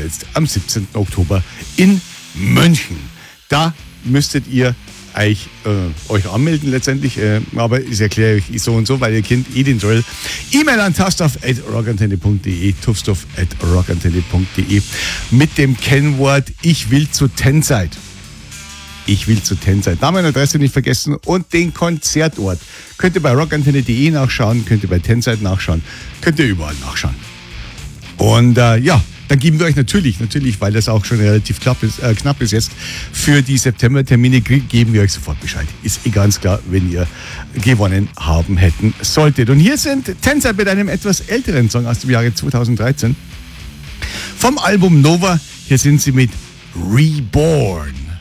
jetzt am 17. Oktober in München. Da müsstet ihr euch anmelden letztendlich, aber ich erkläre euch so und so, weil ihr kennt den Drill. E-Mail an tufstuff@rockantenne.de, tufstuff@rockantenne.de mit dem Kennwort Ich will zu Tenside. Ich will zu Tenside. Name und Adresse nicht vergessen und den Konzertort. Könnt ihr bei rockantenne.de nachschauen, könnt ihr bei Tenside nachschauen, könnt ihr überall nachschauen. Und dann geben wir euch natürlich, weil das auch schon relativ knapp ist jetzt, für die September-Termine geben wir euch sofort Bescheid. Ist ganz klar, wenn ihr gewonnen haben hätten solltet. Und hier sind Tänzer mit einem etwas älteren Song aus dem Jahre 2013. Vom Album Nova, hier sind sie mit Reborn.